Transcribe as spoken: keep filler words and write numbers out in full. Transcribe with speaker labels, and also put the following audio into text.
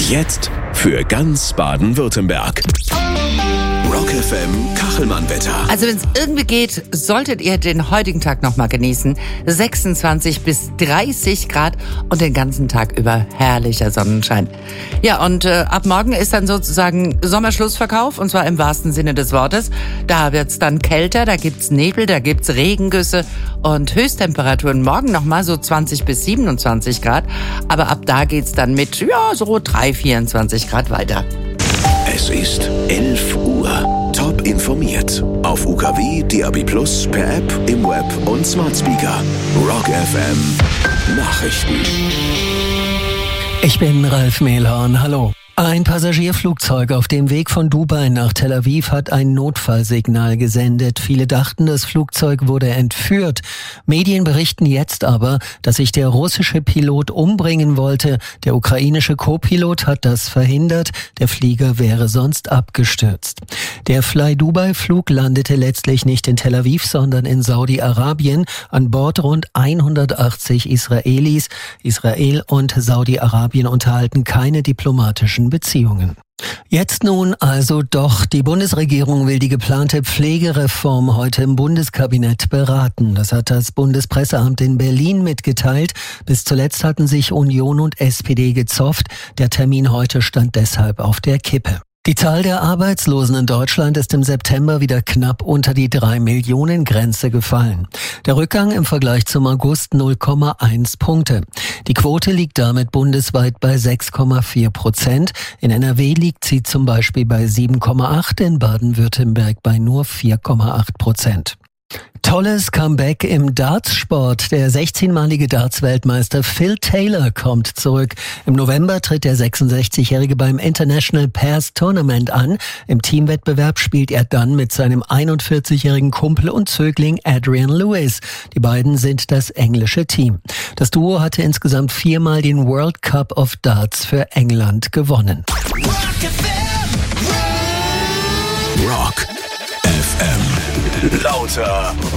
Speaker 1: Jetzt für ganz Baden-Württemberg. Rock F M Kachelmann-Wetter.
Speaker 2: Also wenn es irgendwie geht, solltet ihr den heutigen Tag nochmal genießen. sechsundzwanzig bis dreißig Grad und den ganzen Tag über herrlicher Sonnenschein. Ja, und äh, ab morgen ist dann sozusagen Sommerschlussverkauf, und zwar im wahrsten Sinne des Wortes. Da wird's dann kälter, da gibt's Nebel, da gibt's Regengüsse und Höchsttemperaturen morgen nochmal so zwanzig bis siebenundzwanzig Grad. Aber ab da geht's dann mit, ja, so drei, vierundzwanzig Grad weiter.
Speaker 1: Es ist elf Uhr. Top informiert. Auf U K W, D A B Plus, per App, im Web und Smart Speaker. Rock F M Nachrichten.
Speaker 3: Ich bin Ralf Mehlhorn. Hallo. Ein Passagierflugzeug auf dem Weg von Dubai nach Tel Aviv hat ein Notfallsignal gesendet. Viele dachten, das Flugzeug wurde entführt. Medien berichten jetzt aber, dass sich der russische Pilot umbringen wollte. Der ukrainische Co-Pilot hat das verhindert. Der Flieger wäre sonst abgestürzt. Der Fly-Dubai-Flug landete letztlich nicht in Tel Aviv, sondern in Saudi-Arabien. An Bord rund hundertachtzig Israelis. Israel und Saudi-Arabien unterhalten keine diplomatischen Beziehungen. Jetzt nun also doch. Die Bundesregierung will die geplante Pflegereform heute im Bundeskabinett beraten. Das hat das Bundespresseamt in Berlin mitgeteilt. Bis zuletzt hatten sich Union und S P D gezofft. Der Termin heute stand deshalb auf der Kippe. Die Zahl der Arbeitslosen in Deutschland ist im September wieder knapp unter die drei Millionen Grenze gefallen. Der Rückgang im Vergleich zum August null Komma eins Punkte. Die Quote liegt damit bundesweit bei sechs Komma vier Prozent. In N R W liegt sie zum Beispiel bei sieben Komma acht, in Baden-Württemberg bei nur vier Komma acht Prozent. Tolles Comeback im Dartsport. Der sechzehnmalige Darts-Weltmeister Phil Taylor kommt zurück. Im November tritt der sechsundsechzigjährige beim International Pairs Tournament an. Im Teamwettbewerb spielt er dann mit seinem einundvierzigjährigen Kumpel und Zögling Adrian Lewis. Die beiden sind das englische Team. Das Duo hatte insgesamt viermal den World Cup of Darts für England gewonnen.
Speaker 1: Rock F M. Lauter